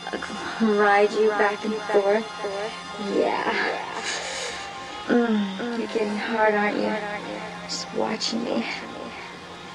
Ride you back and forth. Yeah. You're getting hard, aren't you? Just watching me.